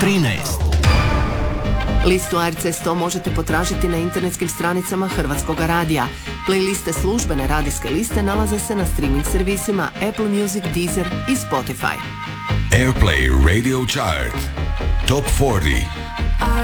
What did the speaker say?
13. Listu ARC 100 možete potražiti na internetskim stranicama Hrvatskog radija. Playliste službene radijske liste nalaze se na streaming servisima Apple Music, Deezer i Spotify. Airplay Radio Chart Top 40.